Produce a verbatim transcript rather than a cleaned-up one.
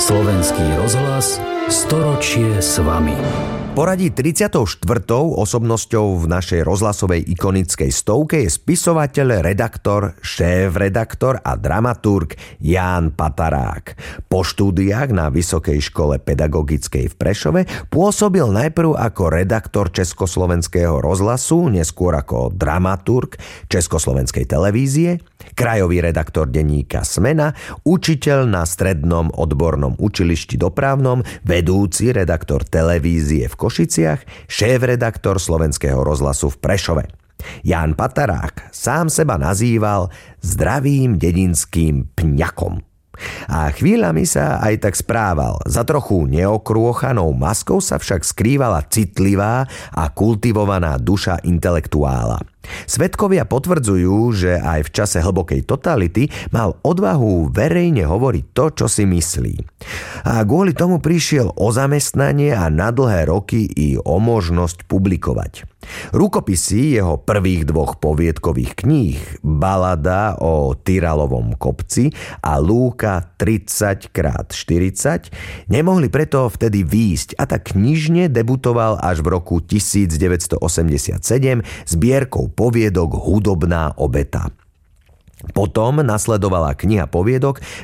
Slovenský rozhlas storočie s vami. Poradí tridsiatou štvrtou osobnosťou v našej rozhlasovej ikonickej stovke je spisovateľ, redaktor, šéf-redaktor a dramaturg Ján Patarák. Po štúdiách na Vysokej škole pedagogickej v Prešove pôsobil najprv ako redaktor Československého rozhlasu, neskôr ako dramaturg Československej televízie, krajový redaktor denníka Smena, učiteľ na strednom odbornom učilišti dopravnom, vedúci redaktor televízie v Košiciach, šéf-redaktor Slovenského rozhlasu v Prešove. Ján Patarák sám seba nazýval zdravým dedinským pňakom. A chvíľami sa aj tak správal. Za trochu neokrôchanou maskou sa však skrývala citlivá a kultivovaná duša intelektuála. Svedkovia potvrdzujú, že aj v čase hlbokej totality mal odvahu verejne hovoriť to, čo si myslí. A kvôli tomu prišiel o zamestnanie a na dlhé roky i o možnosť publikovať. Rukopisy jeho prvých dvoch poviedkových kníh, Balada o Tyralovom kopci a Lúka tridsať krát štyridsať, nemohli preto vtedy výjsť a tak knižne debutoval až v roku devätnásťstoosemdesiatsedem zbierkou poviedok Hudobná obeta. Potom nasledovala kniha poviedok